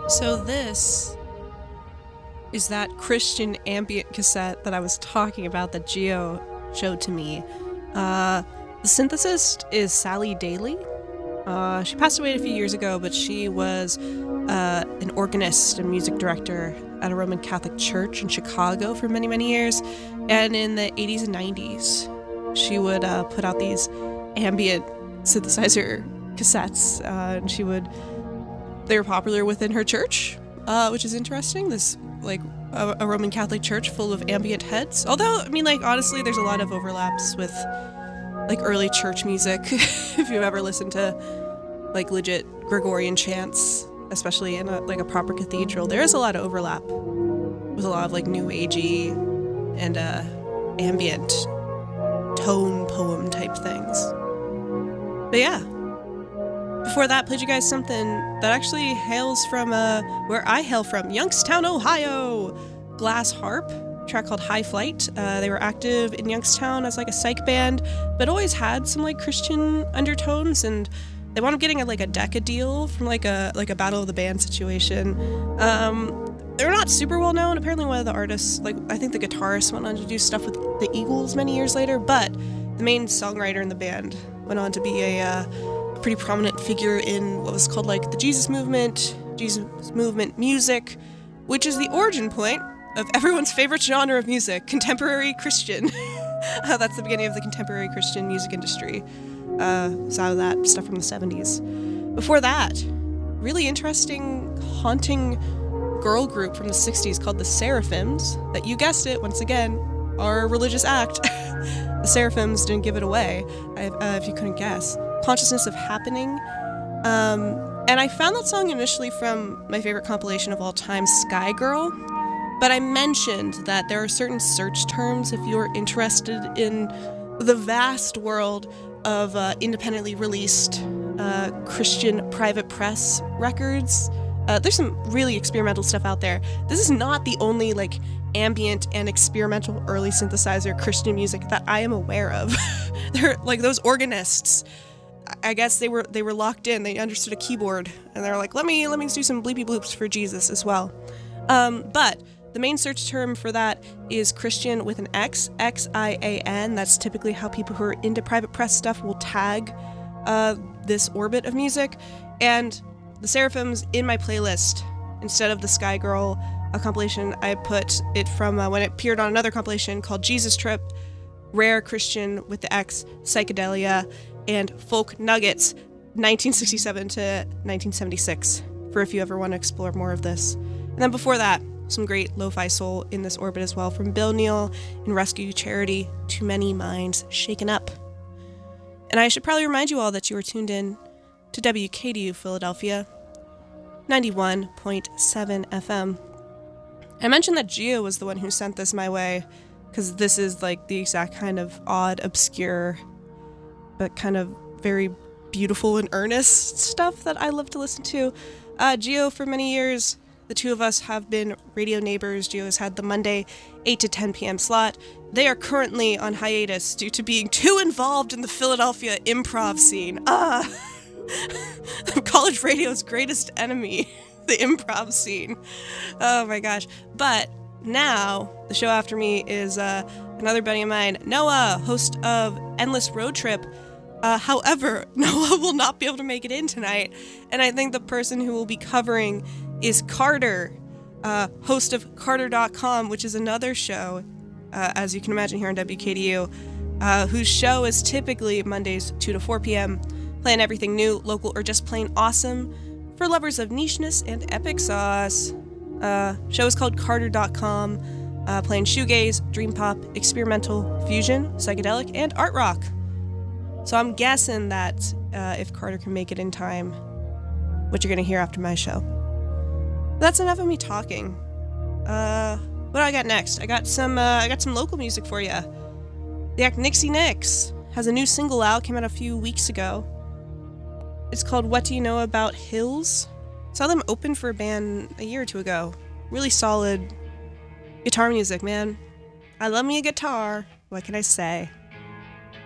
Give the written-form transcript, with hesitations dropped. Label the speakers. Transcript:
Speaker 1: So this is that Christian ambient cassette that I was talking about that Geo showed to me. The synthesist is Sally Daly. She passed away a few years ago, but she was an organist and music director at a Roman Catholic church in Chicago for many, many years. And in the 80s and 90s, she would put out these ambient synthesizer cassettes, and they were popular within her church, which is interesting. This, like, a Roman Catholic church full of ambient heads. Although, I mean, like, honestly, there's a lot of overlaps with, like, early church music. If you've ever listened to, like, legit Gregorian chants, especially in a proper cathedral, there is a lot of overlap with a lot of, like, new agey and ambient tone poem type things. But yeah. Before that, played you guys something that actually hails from where I hail from, Youngstown, Ohio. Glass Harp, a track called High Flight. They were active in Youngstown as like a psych band, but always had some like Christian undertones, and they wound up getting a Decca deal from like a Battle of the Band situation. They're not super well known. Apparently one of the artists, like I think the guitarist, went on to do stuff with the Eagles many years later, but the main songwriter in the band went on to be a pretty prominent figure in what was called like the Jesus Movement music, which is the origin point of everyone's favorite genre of music, contemporary Christian. That's the beginning of the contemporary Christian music industry. So out of that stuff from the 70s. Before that, really interesting, haunting girl group from the 60s called the Seraphims, that, you guessed it, once again, are a religious act. The Seraphims didn't give it away, if you couldn't guess. Consciousness of Happening. And I found that song initially from my favorite compilation of all time, Sky Girl, but I mentioned that there are certain search terms if you're interested in the vast world of independently released Christian private press records. There's some really experimental stuff out there. This is not the only like ambient and experimental early synthesizer Christian music that I am aware of. They're like those organists. I guess they were locked in. They understood a keyboard, and they're like, let me do some bleepy bloops for Jesus as well. But the main search term for that is Christian with an X, X-I-A-N. That's typically how people who are into private press stuff will tag this orbit of music. And the Seraphims in my playlist, instead of the Sky Girl compilation, I put it from when it appeared on another compilation called Jesus Trip, Rare Christian with the X, Psychedelia, and Folk Nuggets, 1967 to 1976, for if you ever want to explore more of this. And then before that, some great lo-fi soul in this orbit as well, from Bill Neal and Rescue Charity, Too Many Minds Shaken Up. And I should probably remind you all that you are tuned in to WKDU Philadelphia, 91.7 FM. I mentioned that Gio was the one who sent this my way, because this is like the exact kind of odd, obscure, but kind of very beautiful and earnest stuff that I love to listen to. Gio, for many years, the two of us have been radio neighbors. Gio has had the Monday 8 to 10 p.m. slot. They are currently on hiatus due to being too involved in the Philadelphia improv scene. College radio's greatest enemy, the improv scene. Oh my gosh. But now, the show after me is another buddy of mine, Noah, host of Endless Road Trip. However, Noah will not be able to make it in tonight, and I think the person who will be covering is Carter, host of Carter.com, which is another show, as you can imagine here on WKDU, whose show is typically Mondays 2 to 4 p.m., playing everything new, local, or just plain awesome for lovers of nicheness and epic sauce. Show is called Carter.com, playing shoegaze, dream pop, experimental, fusion, psychedelic, and art rock. So I'm guessing that if Carter can make it in time, what you're going to hear after my show. That's enough of me talking. What do I got next? I got some local music for you. The act Nixie Nix has a new single out, came out a few weeks ago. It's called What Do You Know About Hills? Saw them open for a band a year or two ago. Really solid guitar music, man. I love me a guitar. What can I say?